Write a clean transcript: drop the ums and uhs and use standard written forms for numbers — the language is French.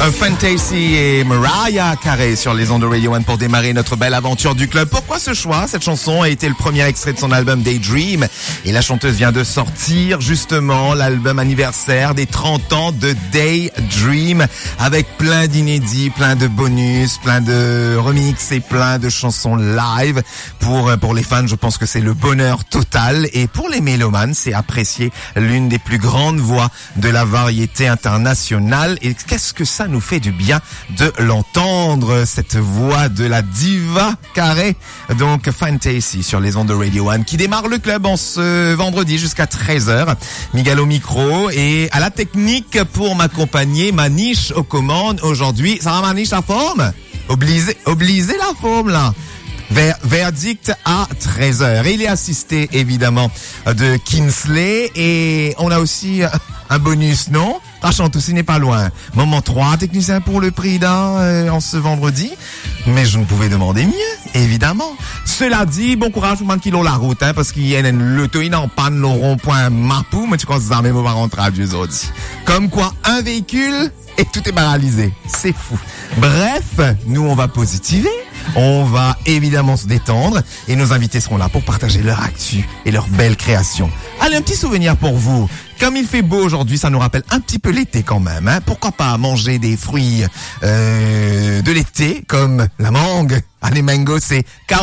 Fantasy et Mariah Carey sur les ondes de Radio 1 pour démarrer notre belle aventure du club. Pourquoi ce choix? Cette chanson a été le premier extrait de son album Daydream et la chanteuse vient de sortir justement l'album anniversaire des 30 ans de Daydream avec plein d'inédits, plein de bonus, plein de remix et plein de chansons live. Pour les fans, je pense que c'est le bonheur total et pour les mélomanes, c'est apprécier l'une des plus grandes voix de la variété internationale et qu'est-ce que ça nous fait du bien de l'entendre, cette voix de la diva Carey. Donc Fantasy sur les ondes de Radio 1 qui démarre le club en ce vendredi jusqu'à 13h. Miguel au micro et à la technique pour m'accompagner, Maniche aux commandes aujourd'hui. Ça va Maniche, la forme? Obligé la forme là. Verdict à 13h. Et il est assisté évidemment de Kinsley et on a aussi un bonus, non? Rachante aussi n'est pas loin. Moment 3, technicien pour le prix d'un en ce vendredi. Mais je ne pouvais demander mieux, évidemment. Cela dit, bon courage pour man qui l'ont la route, hein, parce qu'il y a le taux en panne le rond-point Mapou, mais tu crois que ça même va rentrer à Dieu autres. Comme quoi, un véhicule et tout est paralysé. C'est fou. Bref, nous on va positiver. On va évidemment se détendre et nos invités seront là pour partager leur actu et leur belle création. Allez, un petit souvenir pour vous. Comme il fait beau aujourd'hui, ça nous rappelle un petit peu l'été quand même. Hein. Pourquoi pas manger des fruits de l'été comme la mangue? Les mangoes, c'est